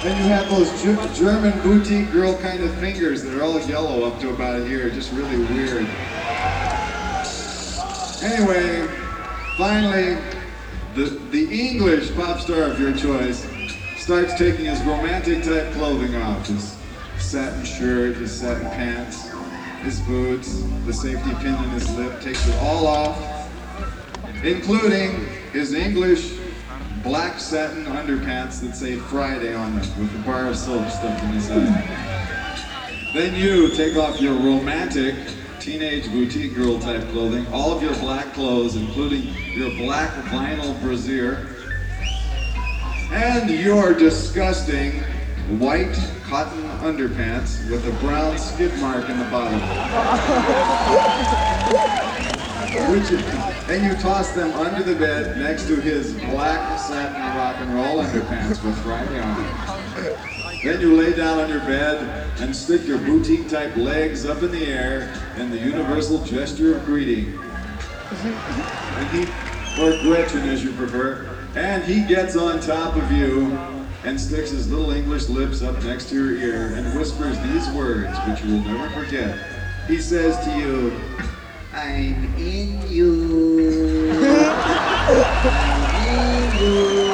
And you have those German boutique girl kind of fingers that are all yellow up to about here, just really weird. Anyway, finally, the English pop star of your choice starts taking his romantic type clothing off. His satin shirt, his satin pants, his boots, the safety pin in his lip, takes it all off, including his English black satin underpants that say Friday on them with a bar of soap stuffed in his eye. Then you take off your romantic teenage boutique girl type clothing, all of your black clothes, including your black vinyl brassiere, and your disgusting white cotton underpants with a brown skid mark in the bottom. And you toss them under the bed next to his black satin rock and roll underpants with Friday on them. Then you lay down on your bed and stick your boutique type legs up in the air in the universal gesture of greeting. And he, or Gretchen as you prefer, and he gets on top of you and sticks his little English lips up next to your ear and whispers these words, which you will never forget. He says to you, "I'm in you. I'm in you."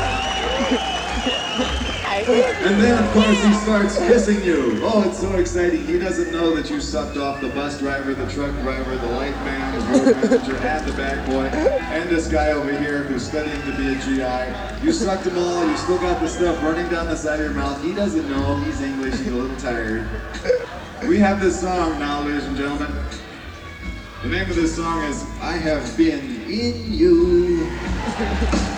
And then, of course, he starts kissing you. Oh, it's so exciting. He doesn't know that you sucked off the bus driver, the truck driver, the light man, the road manager, and the bag boy, and this guy over here who's studying to be a GI. You sucked them all. You still got the stuff running down the side of your mouth. He doesn't know. He's English. He's a little tired. We have this song now, ladies and gentlemen. The name of this song is "I Have Been in You."